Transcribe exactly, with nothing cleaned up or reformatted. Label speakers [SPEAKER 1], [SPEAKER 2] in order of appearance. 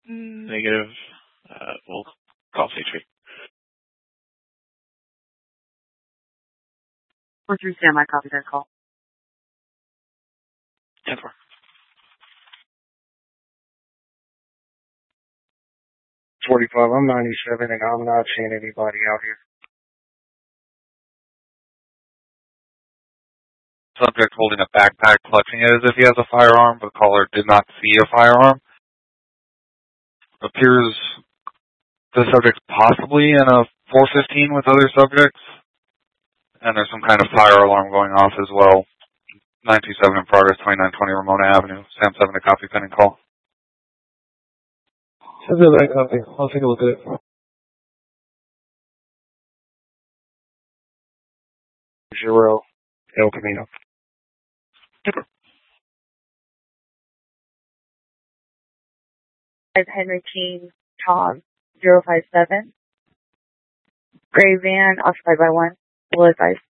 [SPEAKER 1] Negative. Uh, we'll call C H P.
[SPEAKER 2] four three standby, copy that call.
[SPEAKER 1] ten four.
[SPEAKER 3] forty-five, I'm ninety-seven, and I'm not seeing anybody out here.
[SPEAKER 4] Subject holding a backpack, clutching it as if he has a firearm, but caller did not see a firearm. Appears the subject's possibly in a four fifteen with other subjects, and there's some kind of fire alarm going off as well. nine two seven in progress, twenty-nine twenty Ramona Avenue. Sam seven to copy, pending call.
[SPEAKER 3] Sam seven to copy. I'll take a look at it. Zero, El Camino.
[SPEAKER 2] Henry King, Tom, zero five seven. Gray van, occupied by one. Will advise.